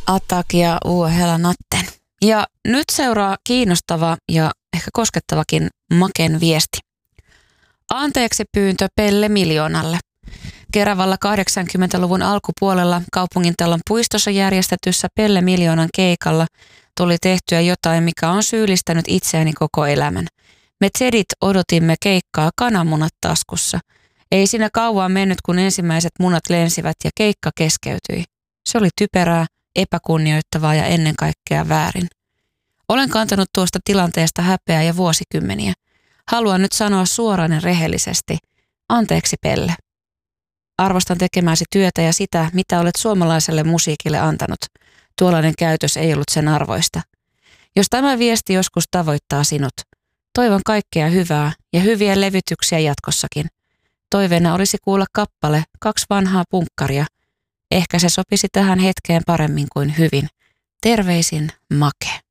Attack ja Hela natten. Ja nyt seuraa kiinnostava ja ehkä koskettavakin Maken viesti. Anteeksi pyyntö Pelle Miljoonalle. Keravalla 80-luvun alkupuolella kaupungintalon puistossa järjestetyssä Pelle Miljoonan keikalla tuli tehtyä jotain, mikä on syyllistänyt itseäni koko elämän. Me tsedit odotimme keikkaa kananmunat taskussa. Ei siinä kauan mennyt, kun ensimmäiset munat lensivät ja keikka keskeytyi. Se oli typerää, epäkunnioittavaa ja ennen kaikkea väärin. Olen kantanut tuosta tilanteesta häpeää ja vuosikymmeniä. Haluan nyt sanoa suoraan ja rehellisesti. Anteeksi Pelle. Arvostan tekemäsi työtä ja sitä, mitä olet suomalaiselle musiikille antanut. Tuollainen käytös ei ollut sen arvoista. Jos tämä viesti joskus tavoittaa sinut, toivon kaikkea hyvää ja hyviä levytyksiä jatkossakin. Toiveena olisi kuulla kappale 2 vanhaa punkkaria. Ehkä se sopisi tähän hetkeen paremmin kuin hyvin. Terveisin Make.